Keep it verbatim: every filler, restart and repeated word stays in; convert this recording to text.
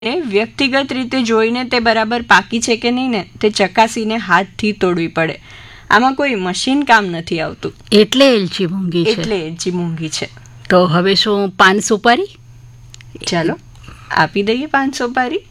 વ્યક્તિગત રીતે જોઈને તે બરાબર પાકી છે કે નહીં ને તે ચકાસીને હાથથી તોડવી પડે. આમાં કોઈ મશીન કામ નથી આવતું. એટલે એલચી મોંઘી છે. એટલે એલચી મોંઘી છે. તો હવે શું પાન સુપારી? ચાલો આપી દઈએ પાન સુપારી.